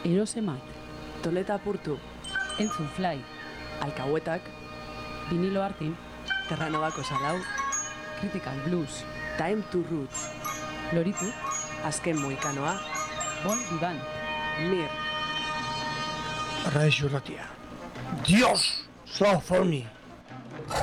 Erosemat, Toleta Apurtu, Entzun Fly, Alcahuetak, Vinilo Artin, Terranobako Salau, Critical Blues, Time to Roots, Loritu, Azken Moikanoa, Bon Vivan, Mir, Radio Ratia. Dios, Slavoni.